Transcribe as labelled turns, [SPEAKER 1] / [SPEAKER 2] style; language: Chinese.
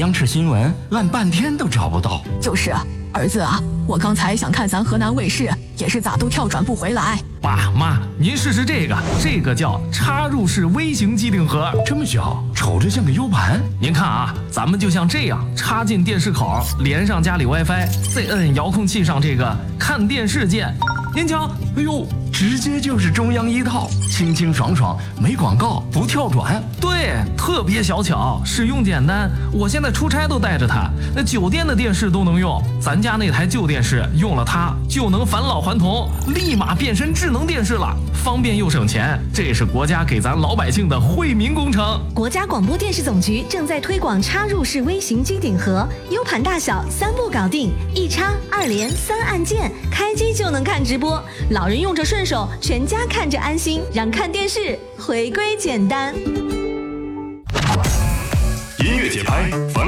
[SPEAKER 1] 央视新闻，烂半天都找不到。
[SPEAKER 2] 就是啊，儿子啊，我刚才想看咱河南卫视，也是咋都跳转不回来。
[SPEAKER 3] 爸妈，您试试这个叫插入式微型机顶盒，
[SPEAKER 1] 这么小，瞅着像个 U 盘。
[SPEAKER 3] 您看啊，咱们就像这样插进电视口，连上家里 WiFi， 再摁遥控器上这个看电视键。您瞧，
[SPEAKER 1] 哎呦，直接就是中央一套，清清爽爽，没广告，不跳转。
[SPEAKER 3] 对，特别小巧，使用简单。我现在出差都带着它，那酒店的电视都能用。咱家那台旧电视用了它就能返老还童，立马变身智能电视了，方便又省钱。这是国家给咱老百姓的惠民工程。
[SPEAKER 4] 国家广播电视总局正在推广插入式微型机顶盒，U 盘大小3步搞定，一插2连3按键，开机就能看直播。老人用着顺手，全家看着安心，让看电视回归简单。
[SPEAKER 5] 音乐节拍。